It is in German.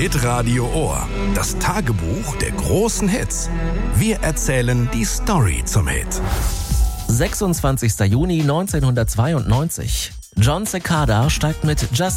Hitradio Ohr. Das Tagebuch der großen Hits. Wir erzählen die Story zum Hit. 26. Juni 1992. Jon Secada steigt mit Just